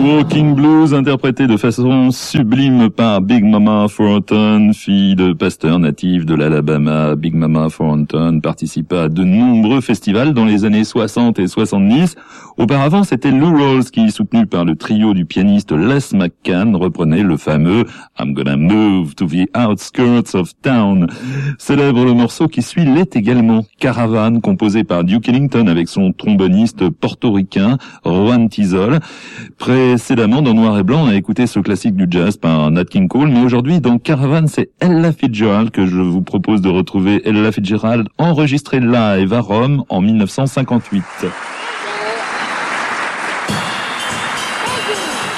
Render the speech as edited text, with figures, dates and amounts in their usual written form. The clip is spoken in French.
Walking Blues, interprété de façon sublime par Big Mama Thornton, fille de pasteur native de l'Alabama. Big Mama Thornton participa à de nombreux festivals dans les années 60 et 70. Auparavant, c'était Lou Rawls qui, soutenu par le trio du pianiste Les McCann, reprenait le fameux I'm Gonna Move to the Outskirts of Town. Célèbre le morceau qui suit l'est également Caravan, composé par Duke Ellington avec son tromboniste portoricain Juan Tizol. Précédemment, dans Noir et Blanc, on a écouté ce classique du jazz par Nat King Cole, mais aujourd'hui, dans Caravan, c'est Ella Fitzgerald que je vous propose de retrouver. Ella Fitzgerald enregistrée live à Rome en 1958.